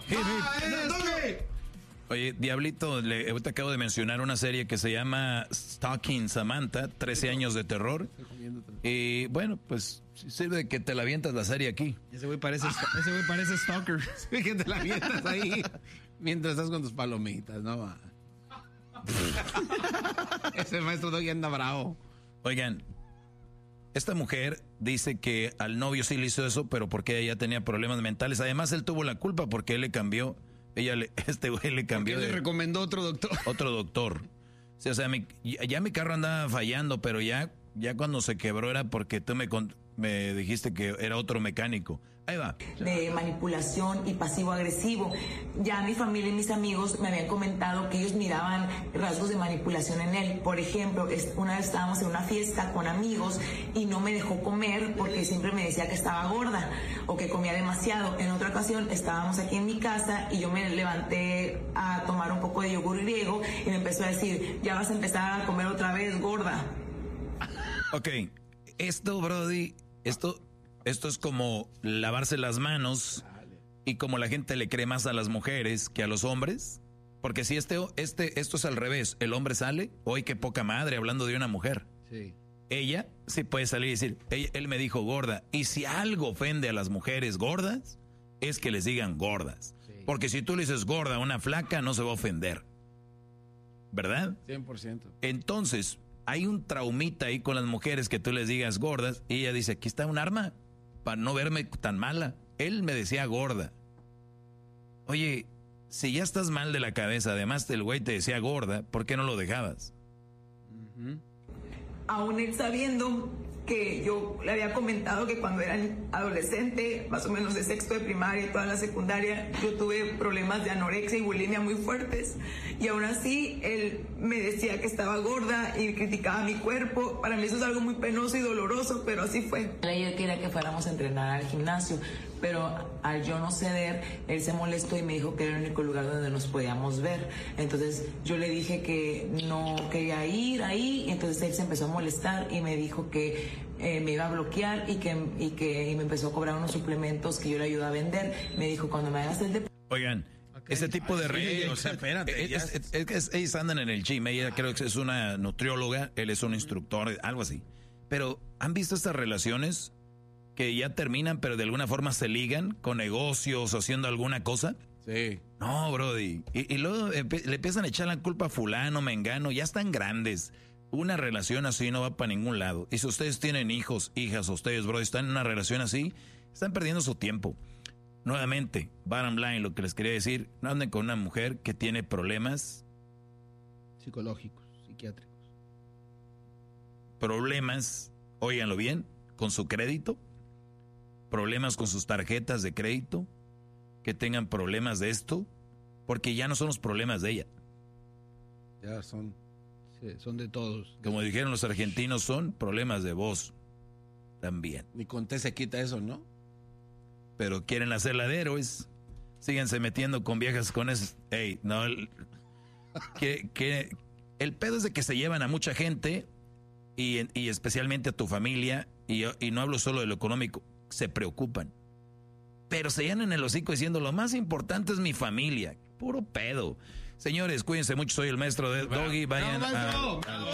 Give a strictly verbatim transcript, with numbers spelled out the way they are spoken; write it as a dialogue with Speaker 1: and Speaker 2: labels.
Speaker 1: Oye, Diablito, le, te acabo de mencionar una serie que se llama Stalking Samantha, trece años de terror. Y bueno, pues sirve de que te la avientas la serie aquí.
Speaker 2: Ese güey parece, ese güey parece stalker. Que te la avientas ahí mientras estás con tus palomitas, ¿no? Va. Ese maestro Doggy anda bravo.
Speaker 1: Oigan, esta mujer dice que al novio sí le hizo eso, pero porque ella tenía problemas mentales. Además, él tuvo la culpa porque él le cambió. Ella le, este güey le cambió.
Speaker 2: Porque
Speaker 1: de,
Speaker 2: le recomendó otro doctor.
Speaker 1: Otro doctor. Sí, o sea, mi, ya mi carro andaba fallando, pero ya, ya cuando se quebró era porque tú me, me dijiste que era otro mecánico. Ahí va.
Speaker 3: De manipulación y pasivo-agresivo. Ya mi familia y mis amigos me habían comentado que ellos miraban rasgos de manipulación en él. Por ejemplo, una vez estábamos en una fiesta con amigos y no me dejó comer porque siempre me decía que estaba gorda o que comía demasiado. En otra ocasión estábamos aquí en mi casa y yo me levanté a tomar un poco de yogur griego y me empezó a decir, ya vas a empezar a comer otra vez, gorda.
Speaker 1: Ok, esto, Brody, esto... Esto es como lavarse las manos y como la gente le cree más a las mujeres que a los hombres. Porque si este, este, esto es al revés, el hombre sale, hoy qué poca madre hablando de una mujer.
Speaker 2: Sí.
Speaker 1: Ella sí puede salir y decir, ella, él me dijo gorda. Y si algo ofende a las mujeres gordas, es que les digan gordas. Sí. Porque si tú le dices gorda a una flaca, no se va a ofender. ¿Verdad?
Speaker 2: cien por ciento.
Speaker 1: Entonces, hay un traumita ahí con las mujeres que tú les digas gordas y ella dice, aquí está un arma para no verme tan mala. Él me decía gorda. Oye, si ya estás mal de la cabeza, además el güey te decía gorda, ¿por qué no lo dejabas?
Speaker 3: Uh-huh. Aún él sabiendo que yo le había comentado que cuando era adolescente, más o menos de sexto de primaria y toda la secundaria, yo tuve problemas de anorexia y bulimia muy fuertes. Y aún así, él me decía que estaba gorda y criticaba mi cuerpo. Para mí eso es algo muy penoso y doloroso, pero así fue. Él quería que fuéramos a entrenar al gimnasio, pero al yo no ceder, él se molestó y me dijo que era el único lugar donde nos podíamos ver. Entonces yo le dije que no quería ir ahí, y entonces él se empezó a molestar y me dijo que eh, me iba a bloquear y que, y que y me empezó a cobrar unos suplementos que yo le ayudé a vender. Me dijo, cuando me hagas el de...
Speaker 1: Oigan, okay. Ese tipo de
Speaker 2: reyes, o sea, espérate.
Speaker 1: Es, es, es, es, ellos andan en el gym, ella creo que es una nutrióloga, él es un instructor, algo así. Pero, ¿han visto estas relaciones que ya terminan, pero de alguna forma se ligan con negocios o haciendo alguna cosa?
Speaker 2: Sí.
Speaker 1: No, brody. Y, y luego empe- le empiezan a echar la culpa a fulano, mengano, ya están grandes. Una relación así no va para ningún lado. Y si ustedes tienen hijos, hijas, o ustedes, brody, están en una relación así, están perdiendo su tiempo. Nuevamente, bottom line, lo que les quería decir, no anden con una mujer que tiene problemas
Speaker 2: psicológicos, psiquiátricos.
Speaker 1: Problemas, óiganlo bien, con su crédito, problemas con sus tarjetas de crédito, que tengan problemas de esto, porque ya no son los problemas de ella.
Speaker 2: Ya son, sí, son de todos.
Speaker 1: Como dijeron los argentinos, son problemas de vos también.
Speaker 2: Ni con té se quita eso, ¿no?
Speaker 1: Pero quieren hacerla de héroes. Síganse metiendo con viejas con eso. Ey, no. El, que, que, el pedo es de que se llevan a mucha gente y, y especialmente a tu familia. Y, y no hablo solo de lo económico. Se preocupan. Pero se llenan el hocico diciendo lo más importante es mi familia. Puro pedo. Señores, cuídense mucho. Soy el maestro de Doggy. Vayan
Speaker 2: no,
Speaker 1: a, a